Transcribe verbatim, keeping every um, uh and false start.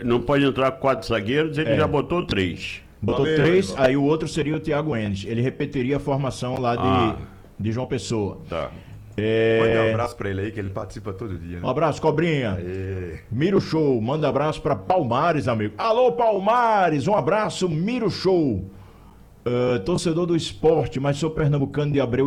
não pode entrar quatro zagueiros, ele É. já botou três. Botou Valeu, três, Ivan. aí o outro seria o Thiago Enes. Ele repetiria a formação lá de, Ah. de João Pessoa. Tá. É, Manda um abraço pra ele aí, que ele participa todo dia. Um Né? abraço, Cobrinha. E... Miro Show, manda abraço pra Palmares, amigo. Alô, Palmares, um abraço, Miro Show. Uh, torcedor do esporte, mas sou pernambucano de Abreu